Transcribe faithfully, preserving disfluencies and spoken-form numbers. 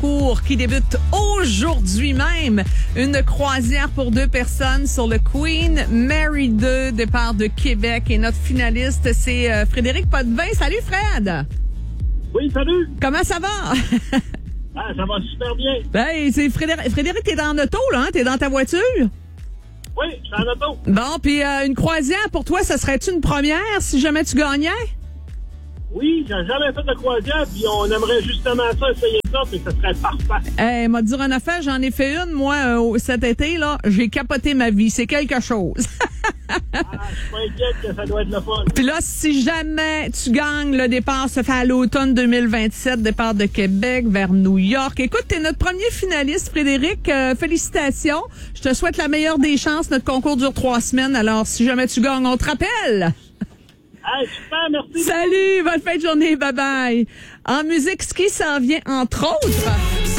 concours qui débute aujourd'hui même. Une croisière pour deux personnes sur le Queen Mary deux, départ de Québec. Et notre finaliste, c'est euh, Frédéric Potvin. Salut Fred! Oui, salut! Comment ça va? Ah, ça va super bien. Ben, c'est Frédéric. Frédéric, t'es dans l'auto, là, hein? T'es dans ta voiture? Oui, je suis en auto. Bon, puis euh, une croisière, pour toi, ça serait-tu une première si jamais tu gagnais? Oui, j'ai jamais fait de croisière, puis on aimerait justement ça, essayer ça, puis ça serait parfait. Eh, m'a dire une affaire, j'en ai fait une, moi, euh, cet été, là. J'ai capoté ma vie. C'est quelque chose. Ah, je suis pas inquiète que ça doit être le fun. Puis là, si jamais tu gagnes, le départ se fait à l'automne deux mille vingt-sept, départ de Québec vers New York. Écoute, t'es notre premier finaliste, Frédéric. Euh, félicitations. Je te souhaite la meilleure des chances. Notre concours dure trois semaines. Alors, si jamais tu gagnes, on te rappelle. Hey, super, merci. Salut, bonne fin de journée, bye bye. En musique, ce qui s'en vient, entre autres...